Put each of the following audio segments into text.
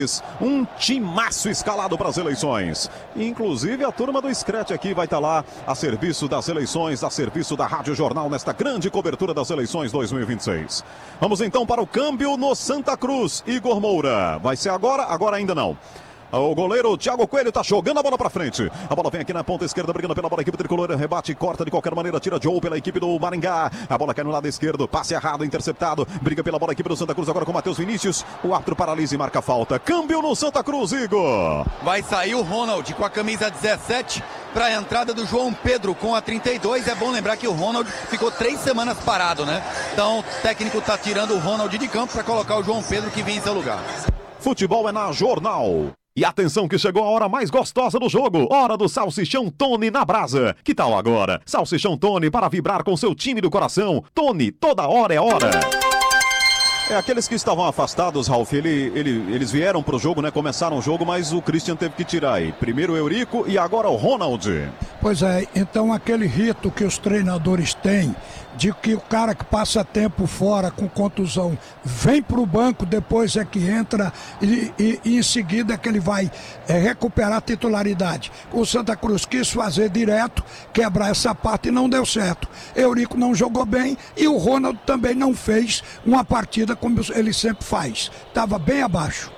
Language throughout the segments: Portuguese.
Um timaço escalado para as eleições. Inclusive a turma do Scratch aqui vai estar lá a serviço das eleições, a serviço da Rádio Jornal nesta grande cobertura das eleições 2026. Vamos então para o câmbio no Santa Cruz. Igor Moura. Vai ser agora? Agora ainda não. O goleiro Thiago Coelho tá jogando a bola pra frente. A bola vem aqui na ponta esquerda, brigando pela bola. A equipe tricolor rebate, corta de qualquer maneira, tira Joe pela equipe do Maringá. A bola cai no lado esquerdo, passe errado, interceptado. Briga pela bola a equipe do Santa Cruz agora com o Matheus Vinícius. O árbitro paralisa e marca falta. Câmbio no Santa Cruz, Igor. Vai sair o Ronald com a camisa 17 para a entrada do João Pedro com a 32. É bom lembrar que o Ronald ficou 3 semanas parado, né? Então o técnico tá tirando o Ronald de campo para colocar o João Pedro que vinha em seu lugar. Futebol é na Jornal. E atenção que chegou a hora mais gostosa do jogo, hora do Salsichão Tony na brasa. Que tal agora? Salsichão Tony para vibrar com seu time do coração. Tony, toda hora é hora. Aqueles que estavam afastados, Ralf, eles vieram pro jogo, né? Começaram o jogo, mas o Christian teve que tirar aí. Primeiro o Eurico e agora o Ronald. Pois é, então aquele rito que os treinadores têm, de que o cara que passa tempo fora com contusão vem pro banco, depois é que entra e em seguida é que ele vai recuperar a titularidade. O Santa Cruz quis fazer direto, quebrar essa parte e não deu certo. Eurico não jogou bem e o Ronald também não fez uma partida como ele sempre faz. Estava bem abaixo.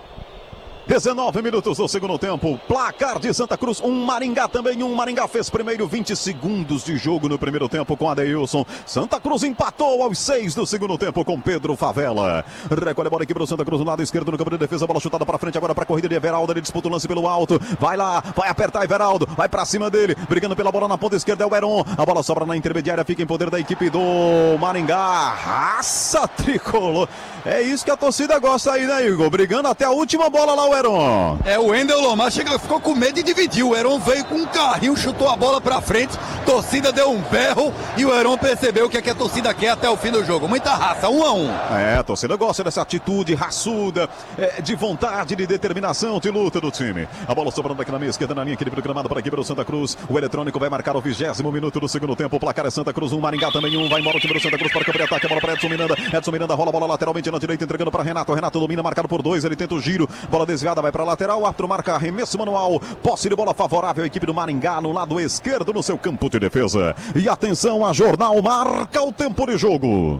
19 minutos do segundo tempo, placar de Santa Cruz, Maringá também, Maringá fez primeiro, 20 segundos de jogo no primeiro tempo com Adeilson. Santa Cruz empatou aos 6 do segundo tempo com Pedro Favela. Recolhe a bola aqui para o Santa Cruz no lado esquerdo no campo de defesa, bola chutada para frente agora para a corrida de Everaldo, ele disputa o lance pelo alto, vai lá, vai apertar Everaldo, vai para cima dele, brigando pela bola na ponta esquerda é o Heron, a bola sobra na intermediária, fica em poder da equipe do Maringá, raça tricolor. É isso que a torcida gosta aí, né, Igor? Brigando até a última bola lá o Heron. O Wendel Lomar ficou com medo e dividiu. O Heron veio com um carrinho, chutou a bola pra frente, torcida deu um berro e o Heron percebeu o que a torcida quer até o fim do jogo. Muita raça, 1-1. A torcida gosta dessa atitude raçuda, de vontade, de determinação, de luta do time. A bola sobrando aqui na minha esquerda, na linha aqui programado para a equipe do Santa Cruz. O eletrônico vai marcar o 20º minuto do segundo tempo. O placar é Santa Cruz 1, Maringá também 1. Vai embora o time do Santa Cruz para o campo de ataque. A bola para Edson Miranda. Edson Miranda rola a bola lateralmente na direita, entregando para Renato. Renato domina, marcado por 2. Ele tenta o giro. Bola desviada, vai para a lateral. O árbitro marca arremesso manual. Posse de bola favorável à equipe do Maringá no lado esquerdo no seu campo de defesa. E atenção, a Jornal marca o tempo de jogo.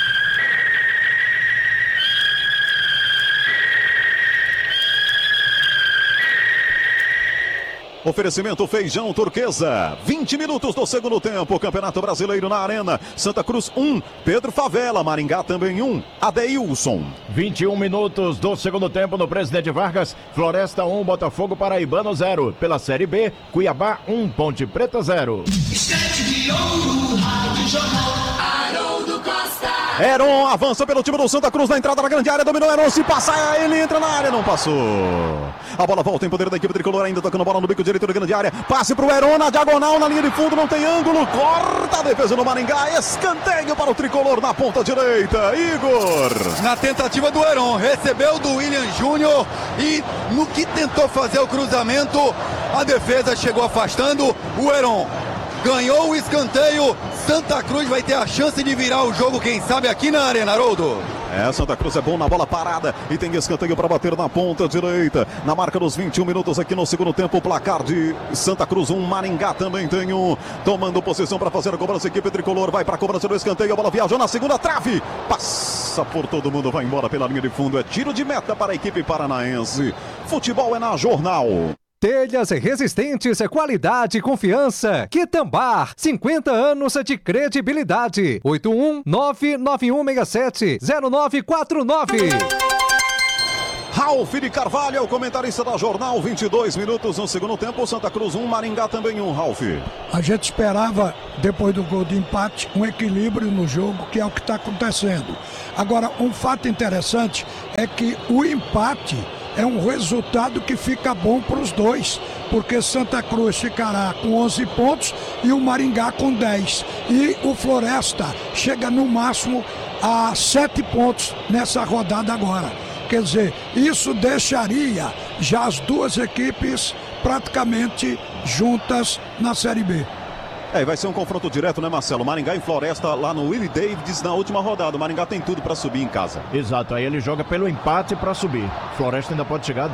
Oferecimento Feijão Turquesa, 20 minutos do segundo tempo, Campeonato Brasileiro na Arena, Santa Cruz 1, Pedro Favela, Maringá também 1, Adeilson. 21 minutos do segundo tempo no Presidente Vargas, Floresta 1, Botafogo Paraibano 0, pela Série B, Cuiabá 1, Ponte Preta 0. Heron avança pelo time do Santa Cruz na entrada da grande área, dominou Heron, se passar ele entra na área, não passou. A bola volta em poder da equipe tricolor, ainda tocando bola no bico direito da grande área, passe pro Heron na diagonal, na linha de fundo, não tem ângulo, corta a defesa do Maringá, escanteio para o tricolor na ponta direita, Igor. Na tentativa do Heron, recebeu do William Júnior e no que tentou fazer o cruzamento, a defesa chegou afastando o Heron. Ganhou o escanteio, Santa Cruz vai ter a chance de virar o jogo, quem sabe aqui na Arena, Haroldo. Santa Cruz é bom na bola parada e tem escanteio para bater na ponta direita. Na marca dos 21 minutos aqui no segundo tempo, o placar de Santa Cruz 1, Maringá também tem 1. Tomando posição para fazer a cobrança, a equipe tricolor vai para a cobrança do escanteio, a bola viajou na segunda trave. Passa por todo mundo, vai embora pela linha de fundo, é tiro de meta para a equipe paranaense. Futebol é na Jornal. Telhas resistentes, qualidade e confiança. Quitambar, 50 anos de credibilidade. 81991670949. Ralf de Carvalho é o comentarista da Jornal, 22 minutos no segundo tempo, Santa Cruz 1, Maringá também 1, Ralf. A gente esperava, depois do gol de empate, um equilíbrio no jogo, que é o que está acontecendo. Agora, um fato interessante é que o empate é um resultado que fica bom para os dois, porque Santa Cruz ficará com 11 pontos e o Maringá com 10. E o Floresta chega no máximo a 7 pontos nessa rodada agora. Quer dizer, isso deixaria já as duas equipes praticamente juntas na Série B. E vai ser um confronto direto, né, Marcelo? Maringá e Floresta lá no Willie Davids na última rodada. O Maringá tem tudo para subir em casa. Exato, aí ele joga pelo empate para subir. Floresta ainda pode chegar a